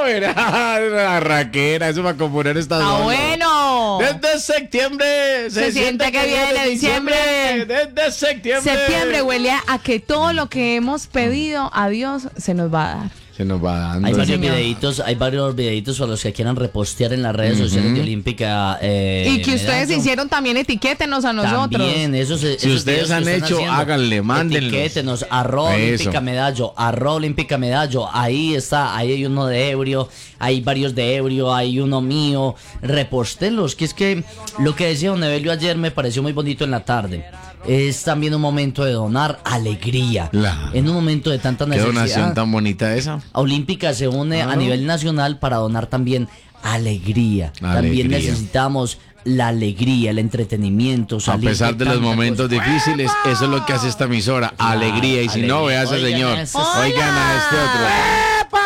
ver. La raquera, eso para componer esta zona. Bueno. Desde septiembre Se siente que viene diciembre. Desde septiembre. Septiembre huele a que todo lo que hemos pedido a Dios se nos va a dar. Se nos va dando. Hay varios videitos para los que quieran repostear en las redes sociales de Olímpica. Y que ustedes hicieron también, etiquétenos a nosotros. También, si ustedes han hecho, háganle, mándenlos. Etiquétenos, @Olímpica Medallo, @Olímpica Medallo. Ahí está, ahí hay uno de ebrio, hay varios de ebrio, hay uno mío. Repostenlos, que es que lo que decía don Evelio ayer me pareció muy bonito en la tarde. Es también un momento de donar alegría. En un momento de tanta necesidad. Qué donación tan bonita esa. Olímpica se une a nivel nacional para donar también alegría. También necesitamos la alegría, el entretenimiento. A pesar de los momentos difíciles, eso es lo que hace esta emisora, alegría. Y si no, vea a ese señor. Oigan a este otro.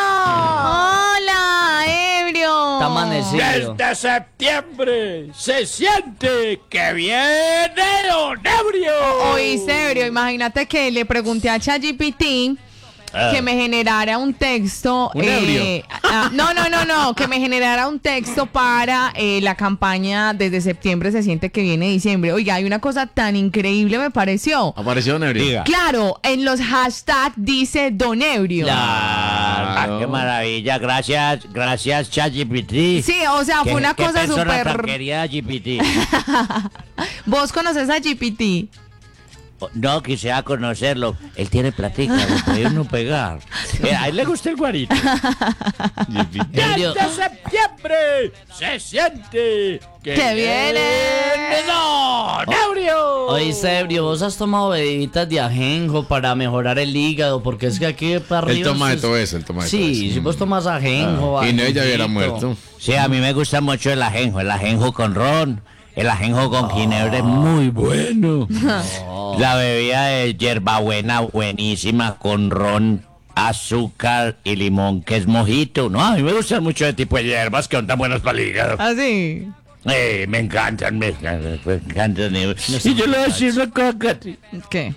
¡Hola, ebrio! Está amanecido. Desde septiembre se siente que viene don ebrio. Oíste, ebrio, imagínate que le pregunté a ChatGPT que me generara un texto. ¿Un ebrio? No, que me generara un texto para la campaña Desde septiembre se siente que viene diciembre. Oiga, hay una cosa tan increíble, me pareció. Apareció don ebrio. Diga. Claro, en los hashtags dice don ebrio. Ah, qué maravilla, gracias ChatGPT. Sí, o sea, fue una cosa súper. Tan querida GPT. ¿Vos conoces a GPT? No, quisiera conocerlo. Él tiene platica, lo puede uno pegar. A él le gusta el guarito. Ebrio. Desde septiembre se siente que viene don ebrio. Oíste, ebrio, vos has tomado bebiditas de ajenjo para mejorar el hígado, porque es que aquí para arriba. Él toma de todo eso, Sí, si vos tomas ajenjo. Y no, ella ajenjito. hubiera muerto. Sí, a mí me gusta mucho el ajenjo con ron. El ajenjo con ginebra es muy bueno. La bebida de hierbabuena buenísima con ron, azúcar y limón, que es mojito. No, a mí me gustan mucho ese tipo de hierbas que son tan buenas para el hígado. ¿Ah, sí? Me encantan, me encantan. Y yo le voy a decir una cosa, Katy. ¿Qué?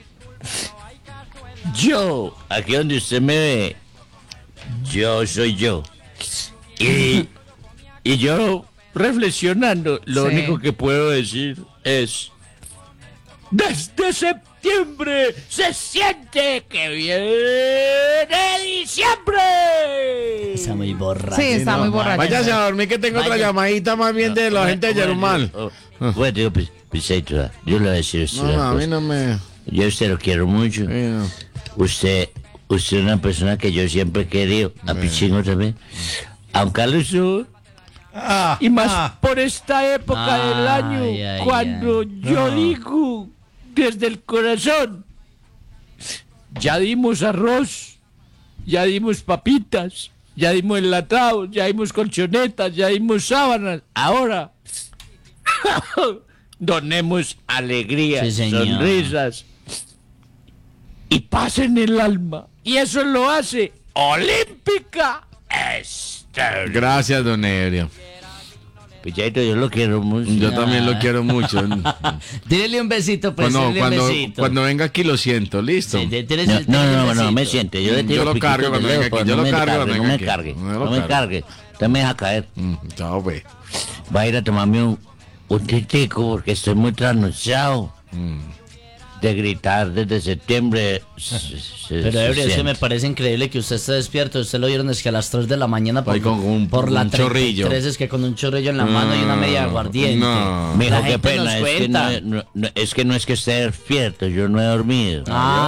Yo, aquí donde usted me ve, yo soy yo. Y yo, reflexionando, lo Sí. único que puedo decir es: desde septiembre se siente que viene diciembre. Está muy borracho. Sí, está muy borracho. Váyase a dormir que tengo otra llamadita más bien de la gente de Yerumal. Bueno, Piseto, yo le voy a decir a usted No, una a mí cosa. no me... Yo a usted lo quiero mucho. no. Usted es una persona que yo siempre he querido. A Pichingo también. A don Carlos Sur. Y más por esta época del año, ay, cuando yo digo desde el corazón: ya dimos arroz, ya dimos papitas, ya dimos enlatados, ya dimos colchonetas, ya dimos sábanas. Ahora donemos alegría, Sí, señor. sonrisas y paz en el alma. Y eso lo hace Olímpica Estéreo. Gracias, don ebrio. Pichadito, yo lo quiero mucho. Yo también lo quiero mucho. Dile un besito, pues. Cuando, dile un besito. cuando venga aquí lo siento, listo. Sí, tienes No, el- tienes un no, besito. me siente. Yo le Yo tiro lo piquitos cargo cuando de venga dedo, aquí, pero yo no lo me cargo cargue, cuando no venga me aquí. cargue. No lo No me cargo. cargue. Usted me deja caer. Chao, pues. Va a ir a tomarme un titico porque estoy muy trasnochado. De gritar desde septiembre. Pero ebrio, es que me parece increíble que usted esté despierto. Usted lo vieron es que a las 3 de la mañana Ahí con un chorrillo. 33 es que con un chorrillo en la mano y una media de aguardiente. No. Mijo, La qué gente pena. nos Es que cuenta. no es que esté despierto. Yo no he dormido.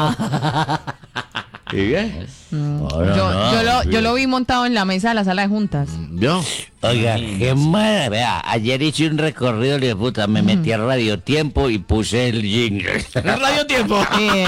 ¿Y bien? Yo lo vi montado en la mesa de la sala de juntas. ¿Vio? Oiga, qué madre. Vea, ayer hice un recorrido de puta. Me metí a Radio Tiempo y puse el jingle. Radio Tiempo.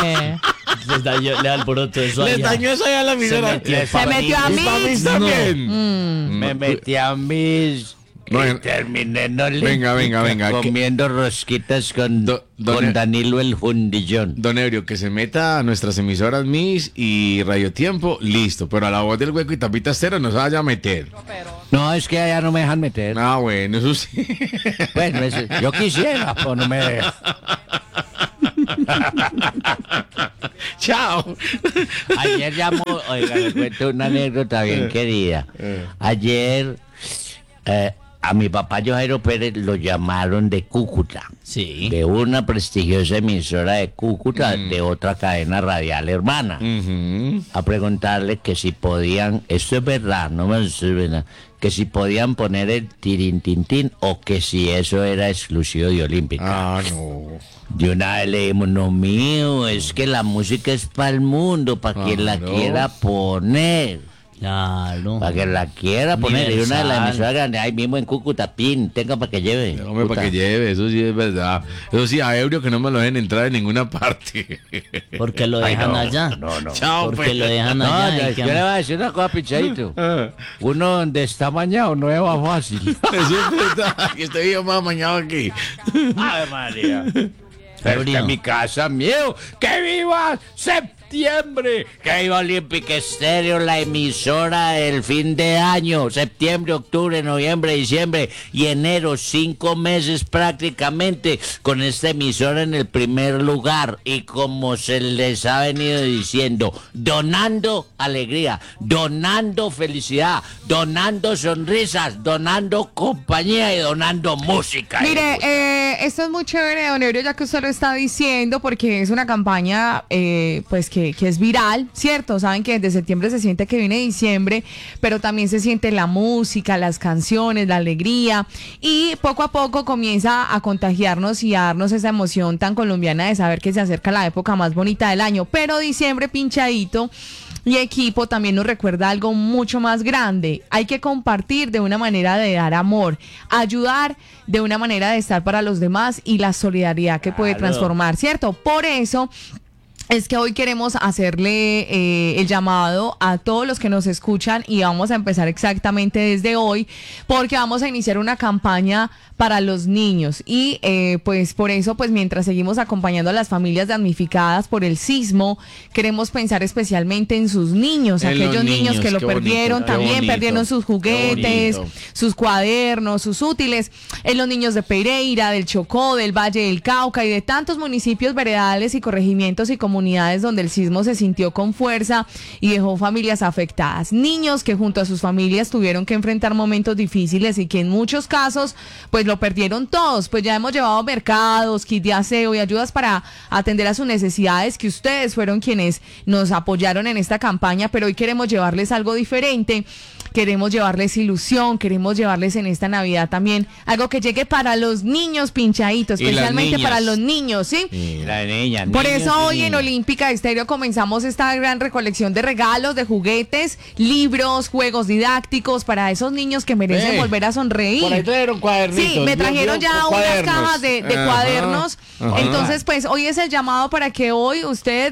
Le alboroto eso Le allá. dañó eso allá a la emisora. Se metió a ¿Y mí. para mí también? Me metí a mis... Bueno, y terminé no venga, comiendo rosquitas con Don- Danilo el Fundillón. Don Ebrio, que se meta a nuestras emisoras MIS y Radio Tiempo, listo. Pero a la voz del hueco y tapita estero no se vaya a meter. No, es que allá no me dejan meter. Ah, bueno, eso sí. Bueno, yo quisiera, pero no me dejan. Chao. Ayer llamó, oiga, le cuento una anécdota bien querida. Ayer a mi papá Jairo Pérez lo llamaron de Cúcuta. Sí. De una prestigiosa emisora de Cúcuta, de otra cadena radial hermana. A preguntarle que si podían, esto es verdad, no me es verdad, que si podían poner el tirintintín o que si eso era exclusivo de Olímpica. Ah, no. De una vez le dijimos, no mío, es que la música es para el mundo, para quien la Claro. quiera poner. Claro. Para que la quiera poner. Y una de las Universal. emisoras grandes, ahí mismo en Cúcuta, pin, tenga para que lleve. Hombre, para que lleve, eso sí es verdad. Eso sí, a ebrio que no me lo dejen entrar en ninguna parte. Porque lo Ay, dejan no, allá. no. Chao, Porque pues. lo dejan No, allá. yo le voy a decir una cosa, Pichadito. Uno donde está mañado no es más fácil. Eso es verdad. Que estoy yo más mañado aquí. Ave María. Pero es que en mi casa, miedo. ¡Que viva septiembre! ¡Que viva Olímpica Estéreo, la emisora del fin de año! Septiembre, octubre, noviembre, diciembre y enero, 5 meses prácticamente con esta emisora en el primer lugar. Y como se les ha venido diciendo, donando alegría, donando felicidad, donando sonrisas, donando compañía y donando música. Mire, esto es muy chévere, don Ebrio, ya que usted lo está diciendo, porque es una campaña pues que es viral, ¿cierto? Saben que desde septiembre se siente que viene diciembre, pero también se siente la música, las canciones, la alegría, y poco a poco comienza a contagiarnos y a darnos esa emoción tan colombiana de saber que se acerca la época más bonita del año. Pero diciembre, Pinchadito y equipo, también nos recuerda algo mucho más grande. Hay que compartir de una manera de dar amor, ayudar de una manera de estar para los demás y la solidaridad que puede transformar, ¿cierto? Por eso es que hoy queremos hacerle el llamado a todos los que nos escuchan y vamos a empezar exactamente desde hoy porque vamos a iniciar una campaña para los niños y pues por eso, pues mientras seguimos acompañando a las familias damnificadas por el sismo, queremos pensar especialmente en sus niños, En aquellos los niños que lo qué bonito, perdieron, qué también bonito, perdieron sus qué juguetes, bonito. sus cuadernos, sus útiles, en los niños de Pereira, del Chocó, del Valle del Cauca y de tantos municipios veredales y corregimientos y comunidades donde el sismo se sintió con fuerza y dejó familias afectadas. Niños que junto a sus familias tuvieron que enfrentar momentos difíciles y que en muchos casos pues lo perdieron todos. Pues ya hemos llevado mercados, kit de aseo y ayudas para atender a sus necesidades, que ustedes fueron quienes nos apoyaron en esta campaña, pero hoy queremos llevarles algo diferente. Queremos llevarles ilusión, queremos llevarles en esta Navidad también algo que llegue para los niños, Pinchaditos, Y las especialmente niñas. para los niños, ¿sí? La niña, Por niños eso y hoy en niñas. Olímpica Estéreo comenzamos esta gran recolección de regalos, de juguetes, libros, juegos didácticos para esos niños que merecen volver a sonreír. Por ahí trajeron cuadernitos. Sí, me trajeron ya unas cuadernos. cajas de Ajá, cuadernos. ajá. Entonces, pues hoy es el llamado para que hoy usted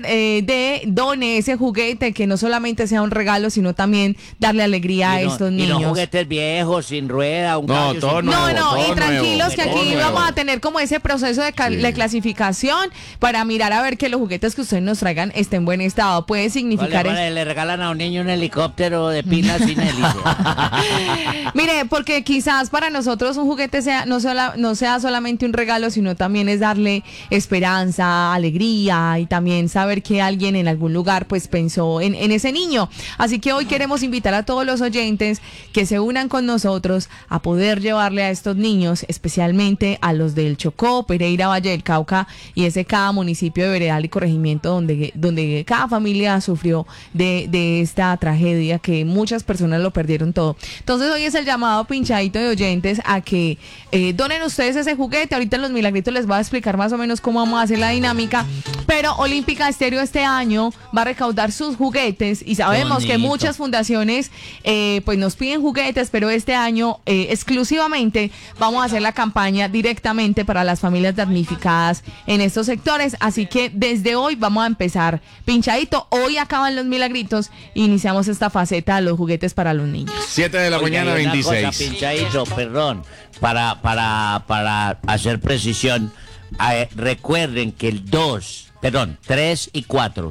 done ese juguete, que no solamente sea un regalo, sino también darle alegría a estos Y niños. no juguetes viejos, sin rueda, un No, caballo todo sin- nuevo, No, todo y tranquilos que nuevo, aquí todo vamos nuevo. a tener como ese proceso de clasificación para mirar a ver que los juguetes que ustedes nos traigan estén en buen estado. Puede significar... Le regalan a un niño un helicóptero de pilas sin hélice. Mire, porque quizás para nosotros un juguete no sea solamente un regalo, sino también es darle esperanza, alegría y también saber que alguien en algún lugar pues pensó en ese niño. Así que hoy queremos invitar a todos los oyentes que se unan con nosotros a poder llevarle a estos niños, especialmente a los del Chocó, Pereira, Valle del Cauca y ese cada municipio de veredal y corregimiento donde cada familia sufrió de esta tragedia, que muchas personas lo perdieron todo. Entonces hoy es el llamado, Pinchadito, de oyentes a que donen ustedes ese juguete. Ahorita en Los Milagritos les voy a explicar más o menos cómo vamos a hacer la dinámica, pero Olímpica Estéreo este año va a recaudar sus juguetes y sabemos que Bonito. muchas fundaciones pues nos piden juguetes, pero este año exclusivamente vamos a hacer la campaña directamente para las familias damnificadas en estos sectores. Así que desde hoy vamos a empezar, Pinchadito. Hoy acaban Los Milagritos e iniciamos esta faceta de los juguetes para los niños. 7 de la Oiga, mañana, y una 26. cosa, Pinchadito, perdón, para hacer precisión, recuerden que el 3 y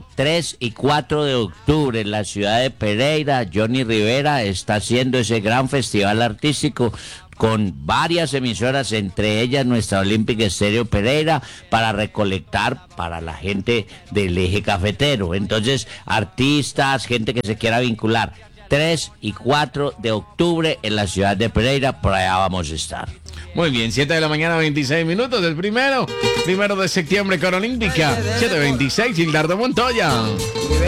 4 de octubre en la ciudad de Pereira, Johnny Rivera está haciendo ese gran festival artístico con varias emisoras, entre ellas nuestra Olympic Estéreo Pereira, para recolectar para la gente del eje cafetero. Entonces, artistas, gente que se quiera vincular, 3 y 4 de octubre en la ciudad de Pereira, por allá vamos a estar. Muy bien, 7 de la mañana, 26 minutos del primero de septiembre con Olímpica, 7:26, Gildardo Montoya.